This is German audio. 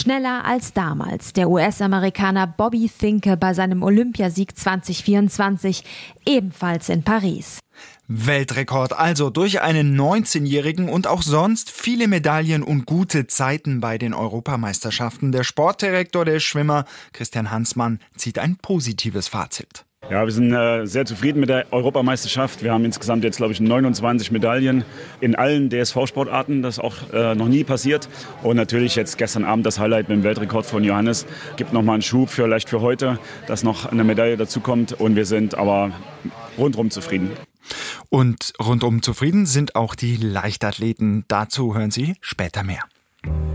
Schneller als damals der US-Amerikaner Bobby Finke bei seinem Olympiasieg 2024, ebenfalls in Paris. Weltrekord also durch einen 19-Jährigen und auch sonst viele Medaillen und gute Zeiten bei den Europameisterschaften. Der Sportdirektor der Schwimmer, Christian Hansmann, zieht ein positives Fazit. Ja, wir sind sehr zufrieden mit der Europameisterschaft. Wir haben insgesamt jetzt, glaube ich, 29 Medaillen in allen DSV-Sportarten. Das ist auch noch nie passiert. Und natürlich jetzt gestern Abend das Highlight mit dem Weltrekord von Johannes. Gibt nochmal einen Schub vielleicht für heute, dass noch eine Medaille dazukommt. Und wir sind aber rundum zufrieden. Und rundum zufrieden sind auch die Leichtathleten. Dazu hören Sie später mehr.